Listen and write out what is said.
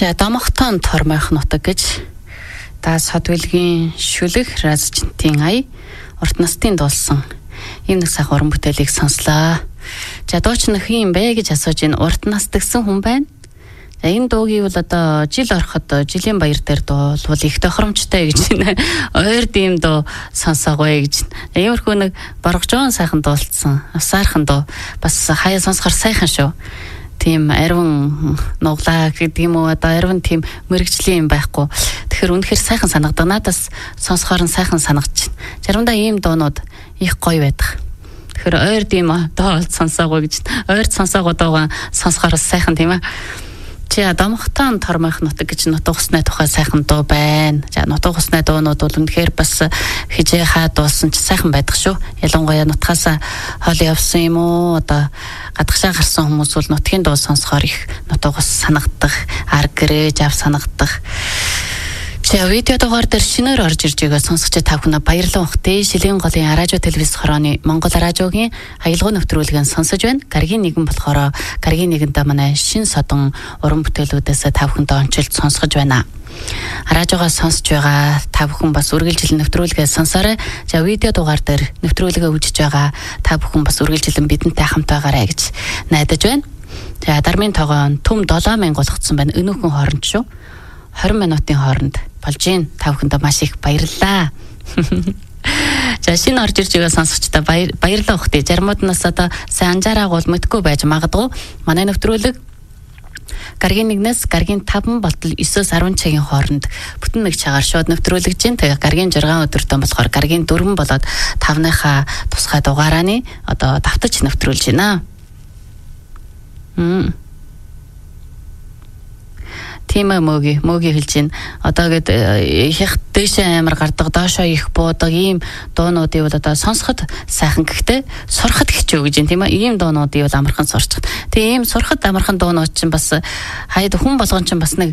За домогтон тормойх нутаг гэж Даас Хотвилгийн шүлэг Разжинтын ая урт настын дуулсан ийм нэг сайхан уран бүтээлийг сонслоо. За дууч нөх юм бэ гэж асууж энэ урт нас тгсэн хүн байна. За энэ дуугийг бол одоо жил ороход жилийн баяр дээр дуулвал их тохиромжтой гэж байна. Ойр дийм дуу сонсоогой гэж. Иймэрхүү нэг боргожоон сайхан дуулцсан. Авсаархан дуу бас хаяа сонсохоор сайхан шүү. Тийм арвин нуглаа гэдэг юм уу одоо арвин тийм мэрэгжлийн юм байхгүй. Тэгэхээр үнэхээр сайхан санагдаг. Надаас сонсохоор нь сайхан санагдаж байна. Заримдаа ийм дуунууд их гоё байдаг. Тэгэхээр ойр дийм дуу сонсоогой гэж. Ойрд сонсоогоо дуугаа сонсохоор сайхан тийм ээ. Чи домогтон тормойх нутаг гэж нутаг усны тухай сайхан дуу байна. За нутаг усны дуунууд бол үнэхээр бас хижээ хаа дуусан ч сайхан байдаг шүү. Ялангуяа нутгаас хол явсан юм уу одоо гадагшаа гарсан хүмүүс бол нутгийн дуу сонсохоор их нутаг ус санагдах, арг гэрэж ав санагдах. За видео дугаар дээр шинээр орж ирж байгаа сонсогч та бүхэн баярлалаа ухтээ. Шилийн голын радио телевиз хорооны Монгол радиогийн аялал нэвтрүүлгийг сонсож байна. Гаргийн нэгэн болохоор гаргийн нэгэндээ манай шин содон уран бүтээлүүдээс та бүхэндээ онцолж сонсгож байна. Радиогоо сонсож байгаа та бүхэн бас үргэлжлэн нэвтрүүлгээ сонсоорой. За видео дугаар дээр нэвтрүүлгээ үзэж байгаа та бүхэн бас үргэлжлэн бидэнтэй хамт байгаарай гэж найдаж байна. За дармын тоогоо төм 7000 болгоцсон байна. Өнөөхөн хооронд шүү. 20 минутын хооронд болж гин та бүхэндээ маш их баярлалаа. За шинэ орж ирж байгаа сонсогчдаа баярлалаа ухтээ. Жармууднаас одоо сайн анжаараагүй бол мэдгүй байж магадгүй. Манай нэвтрүүлэг гаргийн 1-ээс гаргийн 5 болтол 9-өөс 10 цагийн хооронд бүтэн нэг цагаар шууд нэвтрүүлэгж гин. Тэгээ гаргийн 6 өдөртөө болохоор гаргийн 4 болоод 5-ныхаа тусгай дугаарааны одоо давтаж нэвтрүүлж байна. Тийм мөгийн хэлж байна. Одоо гээд их дэшээ амар гардаг, доошоо их буудаг ийм дуунуудыг бол одоо сонсоход сайхан гэхдээ сурахад хэцүү гэж юм тийм ээ. Ийм дуунуудыг бол амархан сурчих. Тэгээ ийм сурахад амархан дуунууд чинь бас хаяад хүн болгон чинь бас нэг